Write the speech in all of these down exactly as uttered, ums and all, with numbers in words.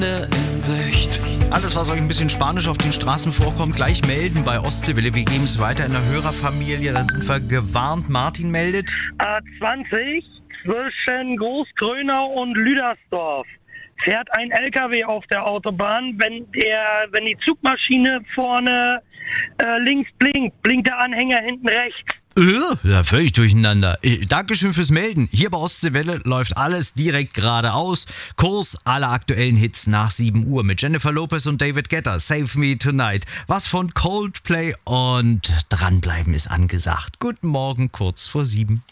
in Sicht. Alles, was euch ein bisschen Spanisch auf den Straßen vorkommt, gleich melden bei Ostseewelle. Wir geben es weiter in der Hörerfamilie. Dann sind wir gewarnt. Martin meldet. A zwanzig zwischen Großgrönau und Lüdersdorf fährt ein L K W auf der Autobahn. Wenn der, wenn die Zugmaschine vorne äh, links blinkt, blinkt der Anhänger hinten rechts. Ja, völlig durcheinander. Dankeschön fürs Melden. Hier bei Ostseewelle läuft alles direkt geradeaus. Kurs aller aktuellen Hits nach sieben Uhr mit Jennifer Lopez und David Guetta. Save Me Tonight. Was von Coldplay und dranbleiben ist angesagt. Guten Morgen, kurz vor sieben.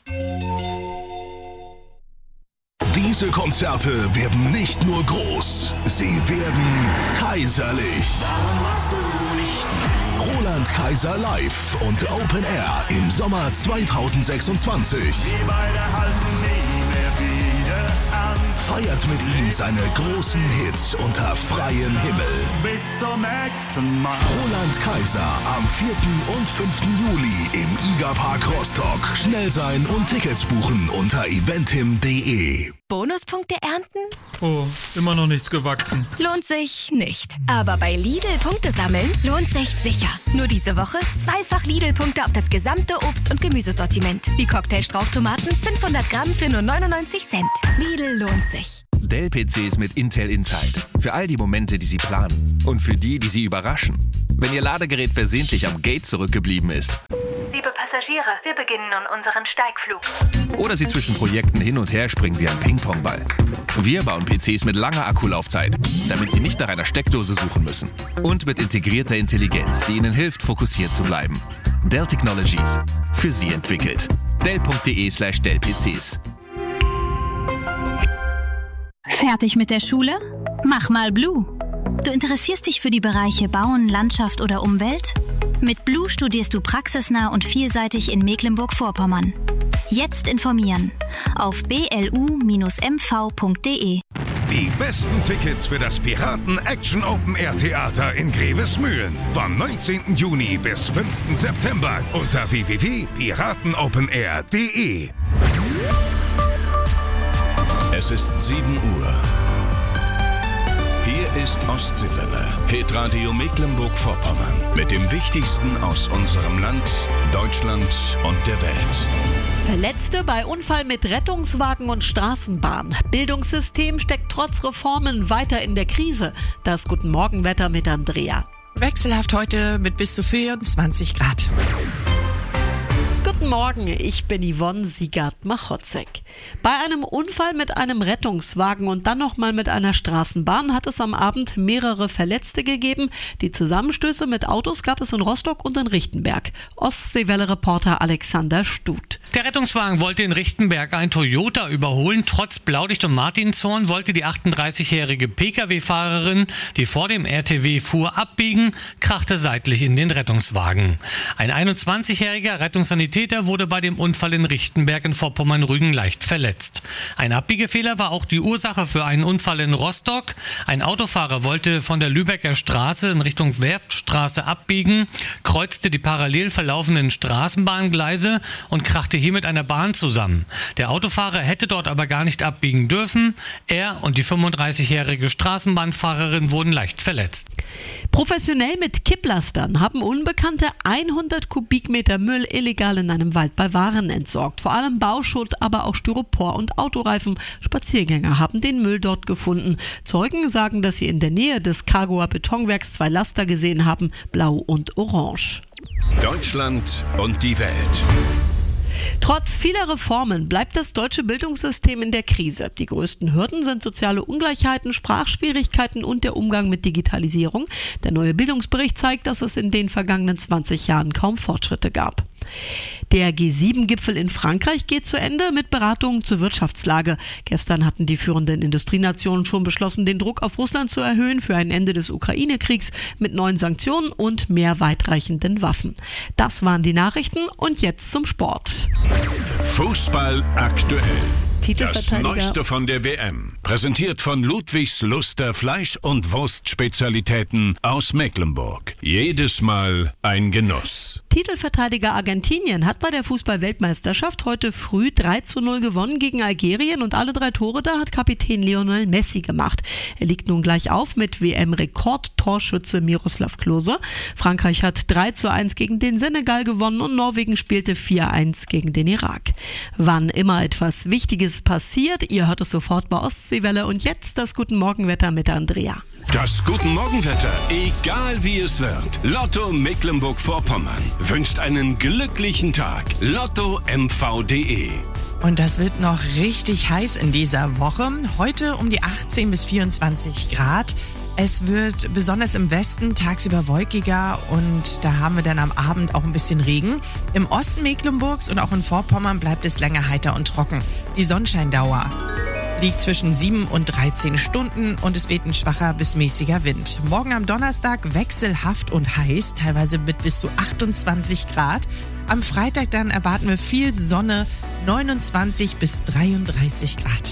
Diese Konzerte werden nicht nur groß, sie werden kaiserlich. Roland Kaiser live und Open Air im Sommer zweitausendsechsundzwanzig. Wir beide halten nie mehr wieder an. Feiert mit ihm seine großen Hits unter freiem Himmel. Bis zum nächsten Mal. Roland Kaiser am vierten und fünften Juli im Iga-Park Rostock. Schnell sein und Tickets buchen unter eventim punkt de. Bonuspunkte ernten? Oh, immer noch nichts gewachsen. Lohnt sich nicht. Aber bei Lidl Punkte sammeln lohnt sich sicher. Nur diese Woche zweifach Lidl-Punkte auf das gesamte Obst- und Gemüsesortiment. Wie Cocktailstrauchtomaten fünfhundert Gramm für nur neunundneunzig Cent. Lidl lohnt sich. Dell-P Cs mit Intel Inside. Für all die Momente, die Sie planen. Und für die, die Sie überraschen. Wenn Ihr Ladegerät versehentlich am Gate zurückgeblieben ist. Liebe Passagiere, wir beginnen nun unseren Steigflug. Oder Sie zwischen Projekten hin und her springen wie ein Ping-Pong-Ball. Wir bauen P Cs mit langer Akkulaufzeit, damit Sie nicht nach einer Steckdose suchen müssen. Und mit integrierter Intelligenz, die Ihnen hilft, fokussiert zu bleiben. Dell Technologies. Für Sie entwickelt. Dell punkt de slash Dell P Cs. Fertig mit der Schule? Mach mal Blue. Du interessierst dich für die Bereiche Bauen, Landschaft oder Umwelt? Mit Blue studierst du praxisnah und vielseitig in Mecklenburg-Vorpommern. Jetzt informieren auf b l u Bindestrich m v punkt de. Die besten Tickets für das Piraten Action Open Air Theater in Grevesmühlen vom neunzehnten Juni bis fünften September unter w w w punkt piratenopenair punkt de. Es ist sieben Uhr. Hier ist Ostseewelle, Hitradio Mecklenburg-Vorpommern. Mit dem Wichtigsten aus unserem Land, Deutschland und der Welt. Verletzte bei Unfall mit Rettungswagen und Straßenbahn. Bildungssystem steckt trotz Reformen weiter in der Krise. Das Guten Morgenwetter mit Andrea. Wechselhaft heute mit bis zu vierundzwanzig Grad. Guten Morgen, ich bin Yvonne Siegert-Machotzek. Bei einem Unfall mit einem Rettungswagen und dann nochmal mit einer Straßenbahn hat es am Abend mehrere Verletzte gegeben. Die Zusammenstöße mit Autos gab es in Rostock und in Richtenberg. Ostseewelle-Reporter Alexander Stut. Der Rettungswagen wollte in Richtenberg ein Toyota überholen. Trotz Blaulicht und Martinshorn wollte die achtunddreißigjährige P K W-Fahrerin, die vor dem R T W fuhr, abbiegen, krachte seitlich in den Rettungswagen. Ein einundzwanzigjähriger Rettungssanitäter wurde bei dem Unfall in Richtenberg in Vorpommern-Rügen leicht verletzt. Ein Abbiegefehler war auch die Ursache für einen Unfall in Rostock. Ein Autofahrer wollte von der Lübecker Straße in Richtung Werftstraße abbiegen, kreuzte die parallel verlaufenden Straßenbahngleise und krachte hier mit einer Bahn zusammen. Der Autofahrer hätte dort aber gar nicht abbiegen dürfen. Er und die fünfunddreißigjährige Straßenbahnfahrerin wurden leicht verletzt. Professionell mit Kipplastern haben Unbekannte hundert Kubikmeter Müll illegal in einem Wald bei Waren entsorgt. Vor allem Bauschutt, aber auch Styropor und Autoreifen. Spaziergänger haben den Müll dort gefunden. Zeugen sagen, dass sie in der Nähe des Cargoer Betonwerks zwei Laster gesehen haben, blau und orange. Deutschland und die Welt. Trotz vieler Reformen bleibt das deutsche Bildungssystem in der Krise. Die größten Hürden sind soziale Ungleichheiten, Sprachschwierigkeiten und der Umgang mit Digitalisierung. Der neue Bildungsbericht zeigt, dass es in den vergangenen zwanzig Jahren kaum Fortschritte gab. Der G sieben Gipfel in Frankreich geht zu Ende mit Beratungen zur Wirtschaftslage. Gestern hatten die führenden Industrienationen schon beschlossen, den Druck auf Russland zu erhöhen für ein Ende des Ukraine-Kriegs mit neuen Sanktionen und mehr weitreichenden Waffen. Das waren die Nachrichten und jetzt zum Sport. Fußball aktuell. Das Titelverteidiger Neueste von der W M. Präsentiert von Ludwigs Luster Fleisch- und Wurstspezialitäten aus Mecklenburg. Jedes Mal ein Genuss. Titelverteidiger Argentinien hat bei der Fußball-Weltmeisterschaft heute früh drei zu null gewonnen gegen Algerien und alle drei Tore da hat Kapitän Lionel Messi gemacht. Er liegt nun gleich auf mit W M-Rekord-Torschütze Miroslav Klose. Frankreich hat drei zu eins gegen den Senegal gewonnen und Norwegen spielte vier eins gegen den Irak. Wann immer etwas Wichtiges passiert, ihr hört es sofort bei Ostseewelle und jetzt das Guten Morgenwetter mit Andrea. Das Guten Morgenwetter, egal wie es wird. Lotto Mecklenburg-Vorpommern wünscht einen glücklichen Tag. Lotto M V punkt de. Und das wird noch richtig heiß in dieser Woche. Heute um die achtzehn bis vierundzwanzig Grad. Es wird besonders im Westen tagsüber wolkiger und da haben wir dann am Abend auch ein bisschen Regen. Im Osten Mecklenburgs und auch in Vorpommern bleibt es länger heiter und trocken. Die Sonnenscheindauer liegt zwischen sieben und dreizehn Stunden und es weht ein schwacher bis mäßiger Wind. Morgen am Donnerstag wechselhaft und heiß, teilweise mit bis zu achtundzwanzig Grad. Am Freitag dann erwarten wir viel Sonne, neunundzwanzig bis dreiunddreißig Grad.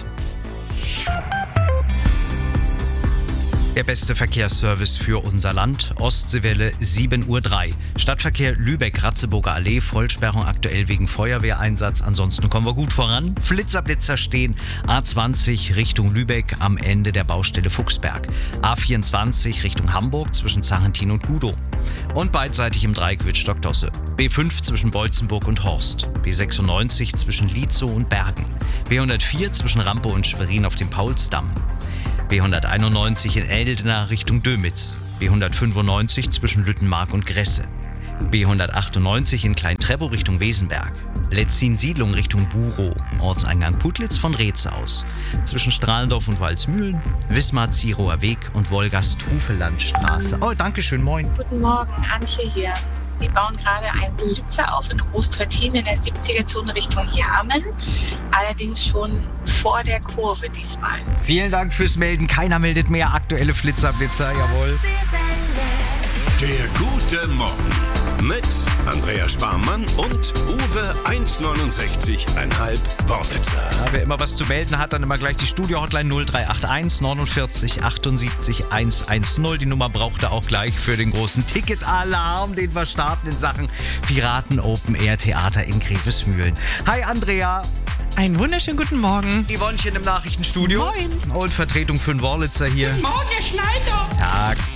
Der beste Verkehrsservice für unser Land. Ostseewelle sieben Uhr drei. Stadtverkehr Lübeck-Ratzeburger Allee. Vollsperrung aktuell wegen Feuerwehreinsatz. Ansonsten kommen wir gut voran. Blitzerblitzer stehen. A zwanzig Richtung Lübeck am Ende der Baustelle Fuchsberg. A vierundzwanzig Richtung Hamburg zwischen Zarentin und Gudow. Und beidseitig im Dreieck Wittstock-Dosse. B fünf zwischen Beutzenburg und Horst. B sechsundneunzig zwischen Lietzow und Bergen. B hundertvier zwischen Rampe und Schwerin auf dem Paulsdamm. B hunderteinundneunzig in Eldena Richtung Dömitz, B hundertfünfundneunzig zwischen Lüttenmark und Gresse, B hundertachtundneunzig in Klein-Treppow Richtung Wesenberg, Letzin-Siedlung Richtung Burow, Ortseingang Putlitz von Reetze aus, zwischen Strahlendorf und Walsmühlen, Wismar-Zierower Weg und Wolgast-Hufelandstraße. Oh, dankeschön, moin. Guten Morgen, Antje hier. Sie bauen gerade einen Blitzer auf in Großtrittin in der siebziger-Zone Richtung Jarmen. Allerdings schon vor der Kurve diesmal. Vielen Dank fürs Melden. Keiner meldet mehr. Aktuelle Flitzer-Blitzer, jawohl. Der gute Morgen mit Andrea Sparmann und Uwe eins neunundsechzig Komma fünf Wornitzer. Ja, wer immer was zu melden hat, dann immer gleich die Studio-Hotline null drei acht eins neunundvierzig achtundsiebzig hundertzehn. Die Nummer braucht er auch gleich für den großen Ticket-Alarm, den wir starten in Sachen Piraten Open Air Theater in Grevesmühlen. Hi Andrea. Einen wunderschönen guten Morgen. Die Wonchen im Nachrichtenstudio. Moin. Und Vertretung für den Worlitzer hier. Guten Morgen, Herr Schneider. Tag.